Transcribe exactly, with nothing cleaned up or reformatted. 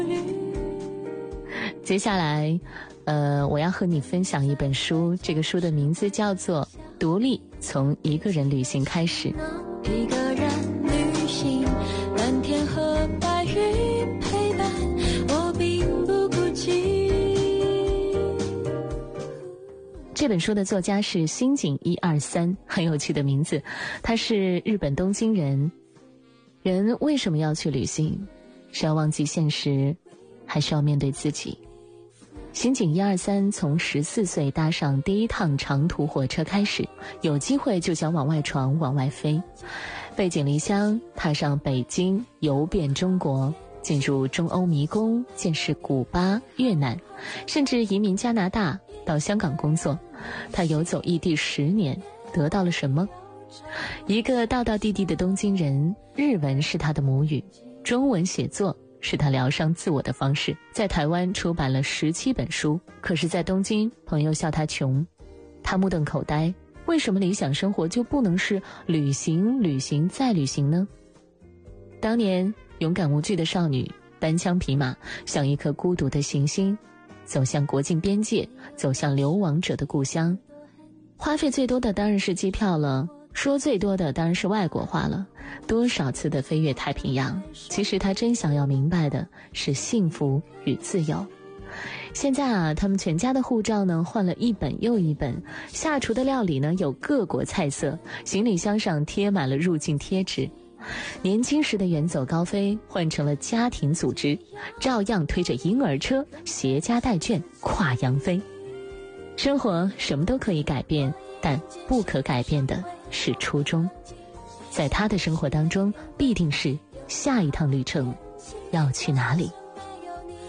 接下来呃，我要和你分享一本书，这个书的名字叫做《独立从一个人旅行开始》。 一个人旅行，蓝天和白云陪伴，我并不孤寂。 这本书的作家是新井一二三，很有趣的名字。他是日本东京人。人为什么要去旅行？是要忘记现实，还是要面对自己？新井一二三从十四岁搭上第一趟长途火车开始，有机会就想往外闯，往外飞。背井离乡，踏上北京，游遍中国，进入中欧迷宫，见识古巴、越南，甚至移民加拿大，到香港工作。他游走异地十年，得到了什么？一个道道地地的东京人，日文是他的母语，中文写作是他疗伤自我的方式。在台湾出版了十七本书，可是在东京，朋友笑他穷。他目瞪口呆，为什么理想生活就不能是旅行、旅行再旅行呢？当年勇敢无惧的少女，单枪匹马，像一颗孤独的行星，走向国境边界，走向流亡者的故乡。花费最多的当然是机票了，说最多的当然是外国话了，多少次的飞越太平洋。其实他真想要明白的是幸福与自由。现在啊，他们全家的护照呢换了一本又一本，下厨的料理呢有各国菜色，行李箱上贴满了入境贴纸。年轻时的远走高飞换成了家庭组织，照样推着婴儿车，携家带眷跨洋飞。生活什么都可以改变，但不可改变的是初衷。在他的生活当中，必定是下一趟旅程要去哪里。